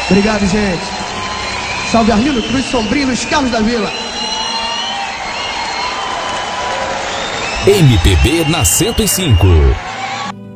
Obrigado, gente. Salve Arlindo Cruz, Sombrinho, Luiz Carlos da Vila. MPB na 105.